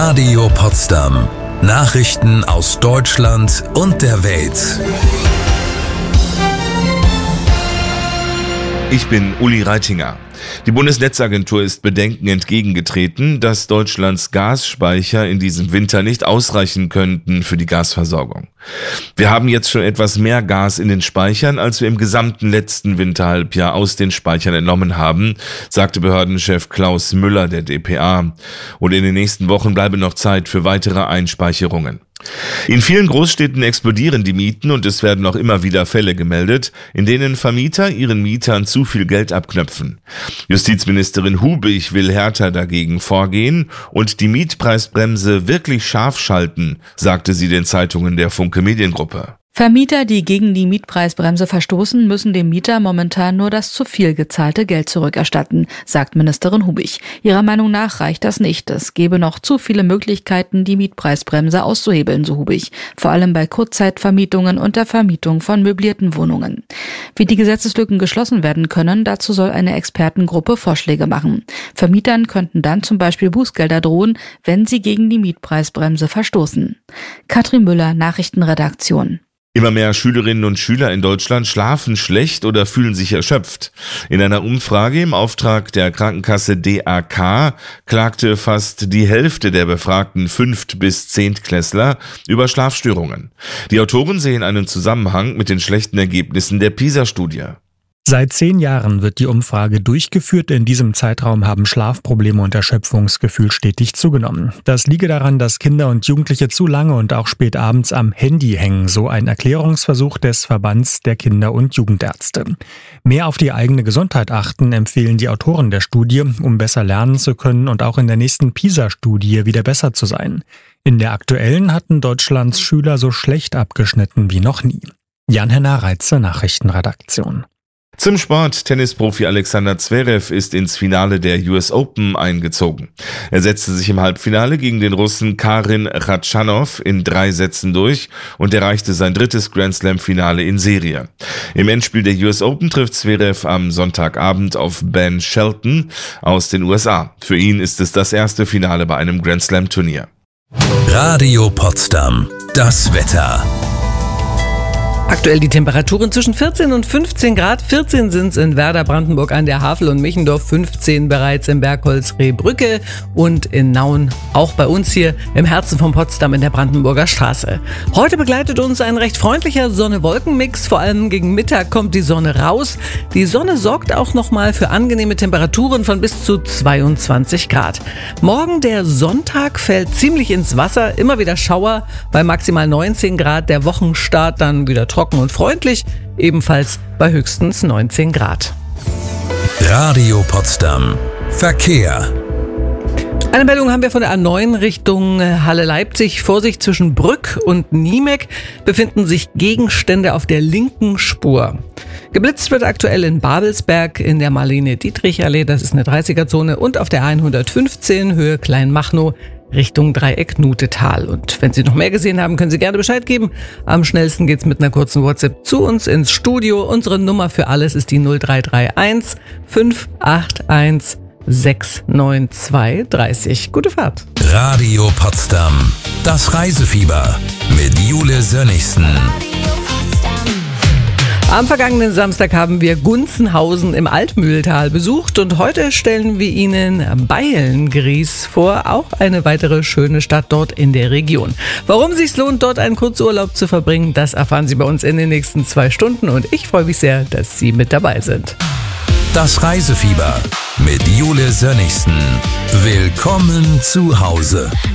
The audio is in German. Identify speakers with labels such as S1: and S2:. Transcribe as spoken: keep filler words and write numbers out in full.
S1: Radio Potsdam. Nachrichten aus Deutschland und der Welt.
S2: Ich bin Uli Reitinger. Die Bundesnetzagentur ist Bedenken entgegengetreten, dass Deutschlands Gasspeicher in diesem Winter nicht ausreichen könnten für die Gasversorgung. Wir haben jetzt schon etwas mehr Gas in den Speichern, als wir im gesamten letzten Winterhalbjahr aus den Speichern entnommen haben, sagte Behördenchef Klaus Müller der d p a. Und in den nächsten Wochen bleibe noch Zeit für weitere Einspeicherungen. In vielen Großstädten explodieren die Mieten und es werden auch immer wieder Fälle gemeldet, in denen Vermieter ihren Mietern zu viel Geld abknöpfen. Justizministerin Hubig will härter dagegen vorgehen und die Mietpreisbremse wirklich scharf schalten, sagte sie den Zeitungen der Funke Mediengruppe.
S3: Vermieter, die gegen die Mietpreisbremse verstoßen, müssen dem Mieter momentan nur das zu viel gezahlte Geld zurückerstatten, sagt Ministerin Hubig. Ihrer Meinung nach reicht das nicht. Es gebe noch zu viele Möglichkeiten, die Mietpreisbremse auszuhebeln, so Hubig. Vor allem bei Kurzzeitvermietungen und der Vermietung von möblierten Wohnungen. Wie die Gesetzeslücken geschlossen werden können, dazu soll eine Expertengruppe Vorschläge machen. Vermietern könnten dann zum Beispiel Bußgelder drohen, wenn sie gegen die Mietpreisbremse verstoßen. Katrin Müller, Nachrichtenredaktion.
S2: Immer mehr Schülerinnen und Schüler in Deutschland schlafen schlecht oder fühlen sich erschöpft. In einer Umfrage im Auftrag der Krankenkasse D A K klagte fast die Hälfte der befragten Fünft- bis Zehntklässler über Schlafstörungen. Die Autoren sehen einen Zusammenhang mit den schlechten Ergebnissen der PISA-Studie.
S4: Seit zehn Jahren wird die Umfrage durchgeführt. In diesem Zeitraum haben Schlafprobleme und Erschöpfungsgefühl stetig zugenommen. Das liege daran, dass Kinder und Jugendliche zu lange und auch spät abends am Handy hängen, so ein Erklärungsversuch des Verbands der Kinder- und Jugendärzte. Mehr auf die eigene Gesundheit achten, empfehlen die Autoren der Studie, um besser lernen zu können und auch in der nächsten PISA-Studie wieder besser zu sein. In der aktuellen hatten Deutschlands Schüler so schlecht abgeschnitten wie noch nie. Jan-Henner Reitze, Nachrichtenredaktion.
S2: Zum Sport. Tennisprofi Alexander Zverev ist ins Finale der U S Open eingezogen. Er setzte sich im Halbfinale gegen den Russen Karin Khachanov in drei Sätzen durch und erreichte sein drittes Grand-Slam-Finale in Serie. Im Endspiel der U S Open trifft Zverev am Sonntagabend auf Ben Shelton aus den U S A. Für ihn ist es das erste Finale bei einem Grand-Slam-Turnier.
S1: Radio Potsdam. Das Wetter.
S5: Aktuell die Temperaturen zwischen vierzehn und fünfzehn Grad. vierzehn sind es in Werder, Brandenburg an der Havel und Michendorf, fünfzehn bereits in Bergholz, Rehbrücke und in Nauen, auch bei uns hier im Herzen von Potsdam in der Brandenburger Straße. Heute begleitet uns ein recht freundlicher Sonne-Wolken-Mix. Vor allem gegen Mittag kommt die Sonne raus. Die Sonne sorgt auch nochmal für angenehme Temperaturen von bis zu zweiundzwanzig Grad. Morgen, der Sonntag, fällt ziemlich ins Wasser. Immer wieder Schauer bei maximal neunzehn Grad. Der Wochenstart dann wieder trocken und freundlich, ebenfalls bei höchstens neunzehn Grad.
S1: Radio Potsdam. Verkehr.
S5: Eine Meldung haben wir von der A neun Richtung Halle-Leipzig. Vorsicht, zwischen Brück und Niemek befinden sich Gegenstände auf der linken Spur. Geblitzt wird aktuell in Babelsberg in der Marlene-Dietrich-Allee, das ist eine dreißiger-Zone, und auf der hundertfünfzehn Höhe Kleinmachnow Richtung Dreieck Nutetal. Und wenn Sie noch mehr gesehen haben, können Sie gerne Bescheid geben. Am schnellsten geht's mit einer kurzen WhatsApp zu uns ins Studio. Unsere Nummer für alles ist die null drei drei eins fünf acht eins sechs neun zwei drei null. Gute Fahrt.
S1: Radio Potsdam. Das Reisefieber mit Jule Sönnigsen.
S5: Am vergangenen Samstag haben wir Gunzenhausen im Altmühltal besucht und heute stellen wir Ihnen Beilngries vor, auch eine weitere schöne Stadt dort in der Region. Warum es sich lohnt, dort einen Kurzurlaub zu verbringen, das erfahren Sie bei uns in den nächsten zwei Stunden und ich freue mich sehr, dass Sie mit dabei sind.
S1: Das Reisefieber mit Jule Sönnigsen. Willkommen zu Hause.